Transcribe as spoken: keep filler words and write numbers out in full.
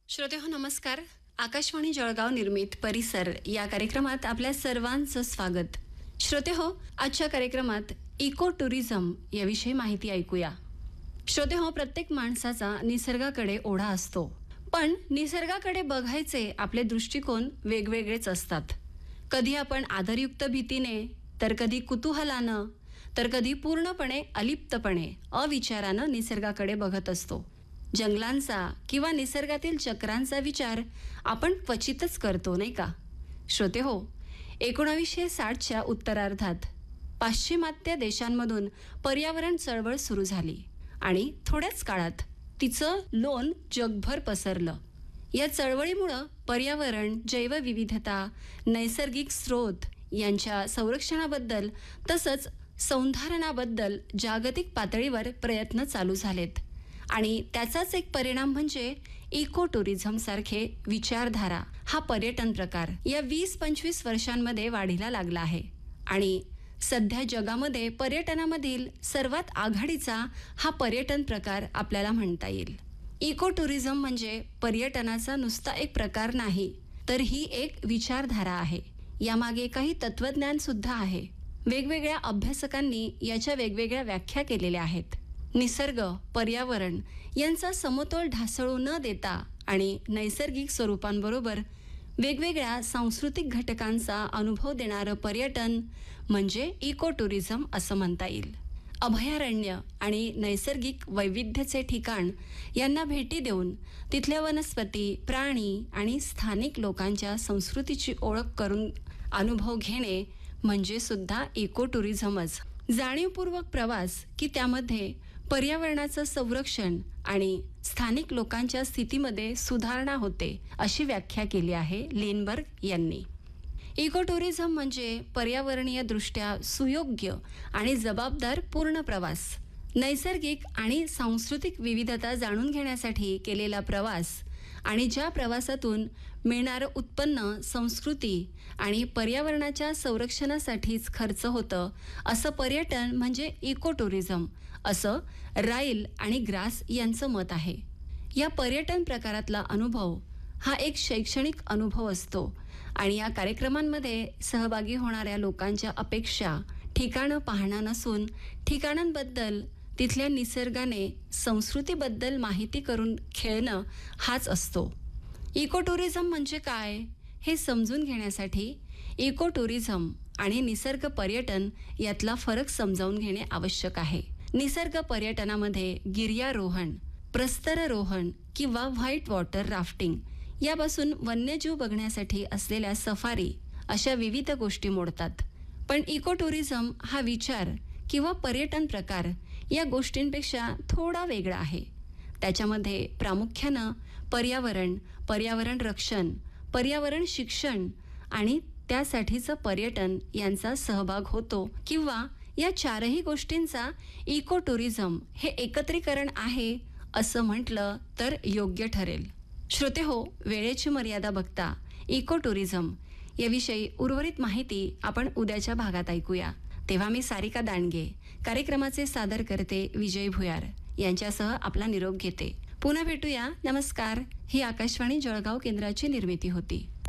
श्रोतेहो नमस्कार. आकाशवाणी जळगाव निर्मित परिसर या कार्यक्रमात आपल्या सर्वांचं स्वागत. श्रोतेहो, आजच्या कार्यक्रमात इको टुरिझम याविषयी माहिती ऐकूया. श्रोतेहो, प्रत्येक माणसाचा निसर्गाकडे ओढा असतो, पण निसर्गाकडे बघायचे आपले दृष्टिकोन वेगवेगळेच असतात. कधी आपण आदरयुक्त भीतीने, तर कधी कुतूहलानं, तर कधी पूर्णपणे अलिप्तपणे अविचारानं निसर्गाकडे बघत असतो. जंगलांचा किंवा निसर्गातील चक्रांचा विचार आपण क्वचितच करतो, नाही का? श्रोतेहो, एकोणावीसशे साठच्या उत्तरार्धात पाश्चिमात्य देशांमधून पर्यावरण चळवळ सुरू झाली आणि थोड्याच काळात तिचं लोण जगभर पसरलं. या चळवळीमुळं पर्यावरण, जैवविविधता, नैसर्गिक स्रोत यांच्या संरक्षणाबद्दल तसंच सौंधारणाबद्दल जागतिक पातळीवर प्रयत्न चालू झालेत आणि त्याचाच एक परिणाम म्हणजे इको टुरिझम सारखे विचारधारा हा पर्यटन प्रकार या वीस पंचवीस वर्षांमध्ये वाढीला लागला आहे आणि सध्या जगामध्ये पर्यटनामधील सर्वात आघाडीचा हा पर्यटन प्रकार आपल्याला म्हणता येईल. इको टुरिझम म्हणजे पर्यटनाचा नुसता एक प्रकार नाही, तर ही एक विचारधारा आहे. यामागे काही तत्वज्ञान सुद्धा आहे. वेगवेगळ्या अभ्यासकांनी याच्या वेगवेगळ्या व्याख्या केलेल्या आहेत. निसर्ग, पर्यावरण यांचा समतोल ढासळू न देता आणि नैसर्गिक स्वरूपांबरोबर वेगवेगळ्या सांस्कृतिक घटकांचा अनुभव देणारं पर्यटन म्हणजे इको टुरिझम असं म्हणता येईल. अभयारण्य आणि नैसर्गिक वैविध्याचे ठिकाण यांना भेटी देऊन तिथल्या वनस्पती, प्राणी आणि स्थानिक लोकांच्या संस्कृतीची ओळख करून अनुभव घेणे म्हणजे सुद्धा इको टुरिझमच. जाणीवपूर्वक प्रवास की त्यामध्ये पर्यावरणाचं संरक्षण आणि स्थानिक लोकांच्या स्थितीमध्ये सुधारणा होते अशी व्याख्या केली आहे लिनबर्ग यांनी. इको टुरिझम म्हणजे पर्यावरणीय दृष्ट्या सुयोग्य आणि जबाबदार पूर्ण प्रवास. नैसर्गिक आणि सांस्कृतिक विविधता जाणून घेण्यासाठी केलेला प्रवास आणि ज्या प्रवासातून मिळणारं उत्पन्न संस्कृती आणि पर्यावरणाच्या संरक्षणासाठीच खर्च होतं असं पर्यटन म्हणजे इको टुरिझम असं राईल आणि ग्रास यांचं मत आहे. या पर्यटन प्रकारातला अनुभव हा एक शैक्षणिक अनुभव असतो आणि या कार्यक्रमांमध्ये सहभागी होणाऱ्या लोकांच्या अपेक्षा ठिकाणं पाहणं नसून ठिकाणांबद्दल, तिथल्या निसर्गाने, संस्कृतीबद्दल माहिती करून खेळणं हाच असतो. इको टुरिझम म्हणजे काय हे समजून घेण्यासाठी इको टुरिझम आणि निसर्ग पर्यटन यातला फरक समजावून घेणे आवश्यक आहे. निसर्ग पर्यटनामध्ये गिर्यारोहण, प्रस्तररोहण किंवा व्हाईट वॉटर राफ्टिंग यापासून वन्यजीव बघण्यासाठी असलेल्या सफारी अशा विविध गोष्टी मोडतात. पण इको टुरिझम हा विचार किंवा पर्यटन प्रकार या गोष्टींपेक्षा थोडा वेगळा आहे. त्याच्यामध्ये प्रामुख्यानं पर्यावरण, पर्यावरण रक्षण, पर्यावरण शिक्षण आणि त्यासाठीचं पर्यटन यांचा सहभाग होतो किंवा या चारही गोष्टींचा इको टुरिझम हे एकत्रीकरण आहे असं म्हटलं तर योग्य ठरेल. श्रोतेहो, वेळेची मर्यादा बघता इको टुरिझम याविषयी उर्वरित माहिती आपण उद्याच्या भागात ऐकूया. तेव्हा मी सारिका दांडगे, कार्यक्रमाचे सादर करते विजय भुयार यांच्यासह आपला निरोप घेते. पुन्हा भेटूया. नमस्कार. ही आकाशवाणी जळगाव केंद्राची निर्मिती होती.